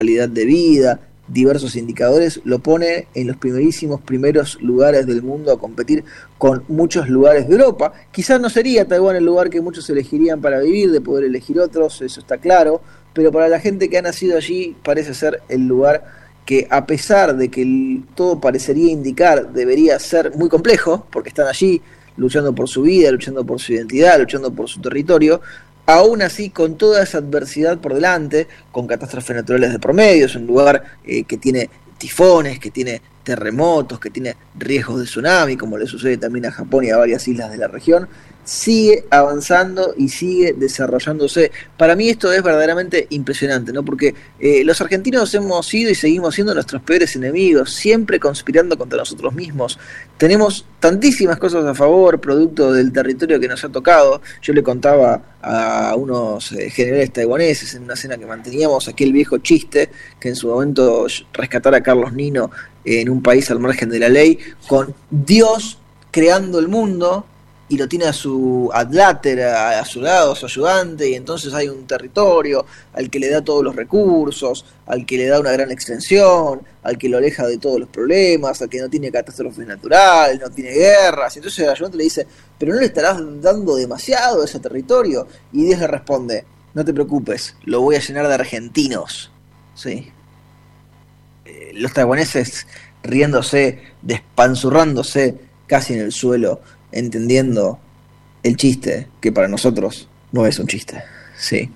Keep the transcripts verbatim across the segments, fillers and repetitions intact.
calidad de vida, diversos indicadores, lo pone en los primerísimos primeros lugares del mundo a competir con muchos lugares de Europa. Quizás no sería Taiwán el lugar que muchos elegirían para vivir, de poder elegir otros, eso está claro, pero para la gente que ha nacido allí parece ser el lugar que, a pesar de que el, todo parecería indicar debería ser muy complejo, porque están allí luchando por su vida, luchando por su identidad, luchando por su territorio, aún así, con toda esa adversidad por delante, con catástrofes naturales de promedio, es un lugar eh, que tiene tifones, que tiene terremotos, que tiene riesgos de tsunami, como le sucede también a Japón y a varias islas de la región, sigue avanzando y sigue desarrollándose. Para mí esto es verdaderamente impresionante, ¿no? Porque eh, los argentinos hemos sido y seguimos siendo nuestros peores enemigos, siempre conspirando contra nosotros mismos. Tenemos tantísimas cosas a favor, producto del territorio que nos ha tocado. Yo le contaba a unos eh, generales taiwaneses en una cena que manteníamos aquel viejo chiste que en su momento rescatar a Carlos Nino en un país al margen de la ley, con Dios creando el mundo y lo tiene a su adláter, a, a su lado, a su ayudante, y entonces hay un territorio al que le da todos los recursos, al que le da una gran extensión, al que lo aleja de todos los problemas, al que no tiene catástrofes naturales, no tiene guerras. Entonces el ayudante le dice, pero ¿no le estarás dando demasiado a ese territorio? Y Dios le responde, no te preocupes, lo voy a llenar de argentinos. Sí. Eh, los taiwaneses riéndose, despanzurrándose casi en el suelo, entendiendo el chiste, que para nosotros no es un chiste. Sí.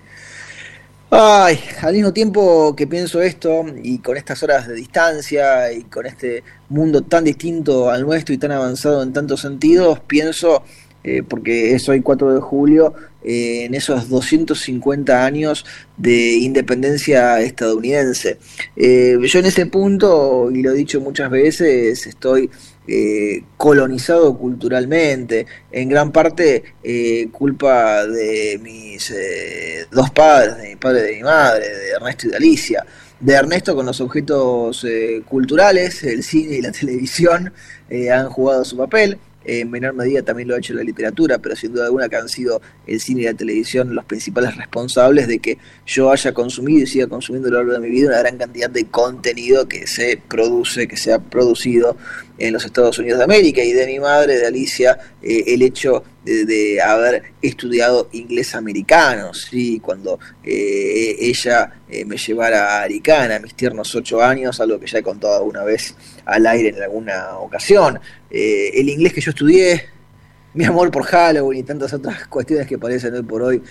Ay, al mismo tiempo que pienso esto, y con estas horas de distancia, y con este mundo tan distinto al nuestro y tan avanzado en tantos sentidos, pienso, eh, porque es hoy cuatro de julio, eh, en esos doscientos cincuenta años de independencia estadounidense. Eh, yo en ese punto, y lo he dicho muchas veces, estoy Eh, colonizado culturalmente, en gran parte eh, culpa de mis eh, dos padres, de mi padre y de mi madre, de Ernesto y de Alicia. De Ernesto con los objetos eh, culturales, el cine y la televisión eh, han jugado su papel. En menor medida también lo ha hecho la literatura, pero sin duda alguna que han sido el cine y la televisión los principales responsables de que yo haya consumido y siga consumiendo a lo largo de mi vida una gran cantidad de contenido que se produce, que se ha producido en los Estados Unidos de América. Y de mi madre, de Alicia, eh, el hecho de, de haber estudiado inglés americano, ¿sí? Cuando eh, ella eh, me llevara a Aricana a mis tiernos ocho años, algo que ya he contado alguna vez al aire en alguna ocasión. Eh, el inglés que yo estudié, mi amor por Halloween y tantas otras cuestiones que parecen hoy por hoy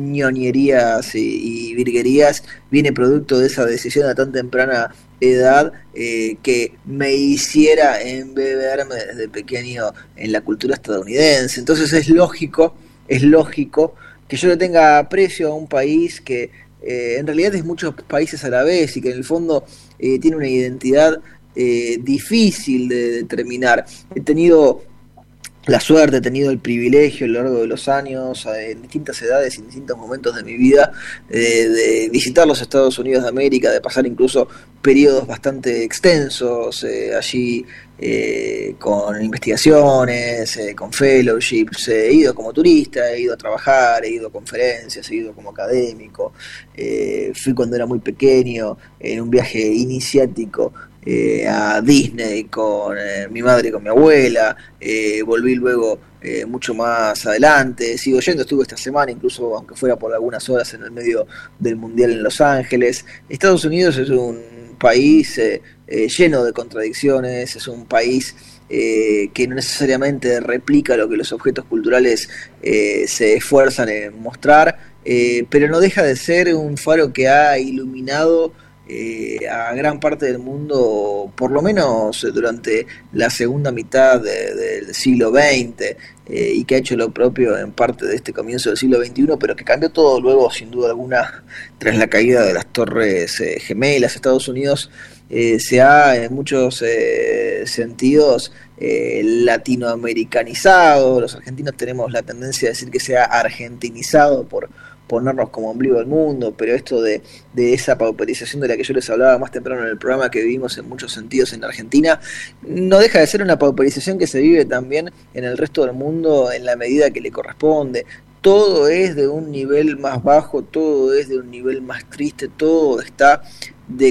ñoñerías y, y virguerías, viene producto de esa decisión a tan temprana edad eh, que me hiciera embeberme desde pequeño en la cultura estadounidense. Entonces es lógico, es lógico que yo le tenga aprecio a un país que eh, en realidad es muchos países a la vez y que en el fondo eh, tiene una identidad eh, difícil de determinar. He tenido la suerte, he tenido el privilegio a lo largo de los años, en distintas edades y en distintos momentos de mi vida, eh, de visitar los Estados Unidos de América, de pasar incluso periodos bastante extensos eh, allí eh, con investigaciones, eh, con fellowships. He ido como turista, he ido a trabajar, he ido a conferencias, he ido como académico. Eh, fui cuando era muy pequeño en un viaje iniciático Eh, a Disney con eh, mi madre y con mi abuela. Eh, volví luego eh, mucho más adelante, sigo yendo, estuve esta semana incluso, aunque fuera por algunas horas, en el medio del Mundial en Los Ángeles. Estados Unidos es un país eh, eh, lleno de contradicciones, es un país eh, que no necesariamente replica lo que los objetos culturales eh, se esfuerzan en mostrar, eh, pero no deja de ser un faro que ha iluminado Eh, a gran parte del mundo, por lo menos durante la segunda mitad de, del siglo veinte, eh, y que ha hecho lo propio en parte de este comienzo del siglo veintiuno, pero que cambió todo luego, sin duda alguna, tras la caída de las Torres eh, Gemelas. Estados Unidos eh, se ha, en muchos eh, sentidos, eh, latinoamericanizado. Los argentinos tenemos la tendencia a decir que se ha argentinizado por ponernos como ombligo del mundo, pero esto de, de esa pauperización de la que yo les hablaba más temprano en el programa, que vivimos en muchos sentidos en Argentina, no deja de ser una pauperización que se vive también en el resto del mundo en la medida que le corresponde. Todo es de un nivel más bajo, todo es de un nivel más triste, todo está